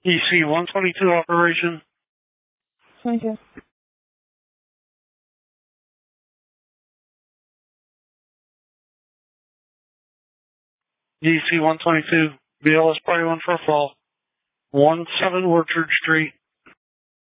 EC 122 operation. Thank you. EC 122, BLS party 1 for a fall. 17 Orchard Street.